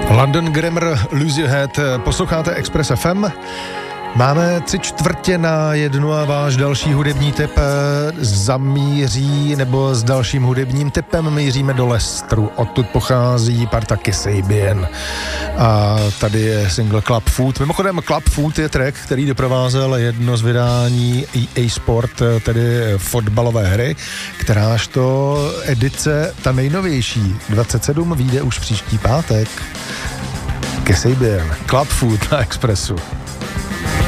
London Grammar, Lose Your Head, posloucháte Express FM. Máme 3/4 a váš další hudební tip zamíří, nebo s dalším hudebním tipem míříme do Leicesteru. Odtud pochází parta Kasabian. A tady je single Club Food. Mimochodem Club Food je track, který doprovázel jedno z vydání EA Sport, tedy fotbalové hry, kterážto edice, ta nejnovější, 27, vyjde už příští pátek. Kasabian, Club Food na Expressu.